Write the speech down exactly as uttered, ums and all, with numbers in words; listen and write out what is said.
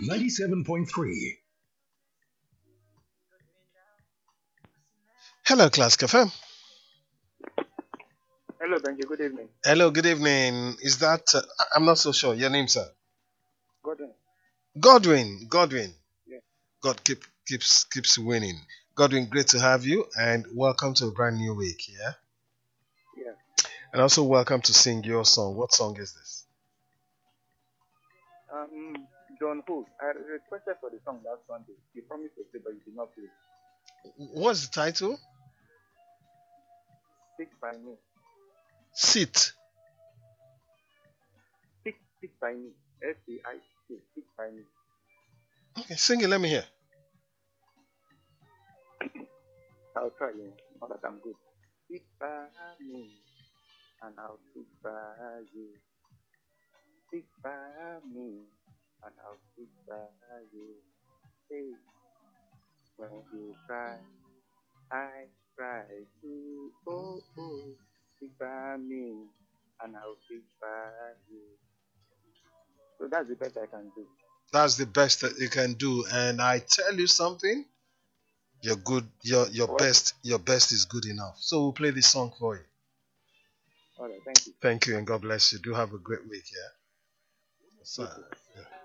ninety-seven point three. Hello, Class Cafe. Hello, Benji. Good evening. Hello, good evening. Is that, uh, I- I'm not so sure. Your name, sir? Gordon. Godwin. Godwin. Yeah. God keep, keeps keeps winning. Godwin, great to have you and welcome to a brand new week, yeah? Yeah. And also welcome to sing your song. What song is this? Um, John Who. I requested for the song last Sunday. You promised to play, but you did not play. What's the title? Stick by me. Sit. Stick, stick by me. S T I C. Stick by me. Okay, sing it, let me hear. I'll try, you know, not that I'm good. Stick by me, and I'll stick by you. Stick by me, and I'll stick by you. Hey, when you cry, I cry too. Oh, oh, stick by me, and I'll stick by you. So that's the best I can do. That's the best that you can do. And I tell you something, you're good, your your What? best, your best is good enough. So we'll play this song for you. All right, thank you. Thank you and God bless you. Do have a great week, yeah? You So, too. yeah.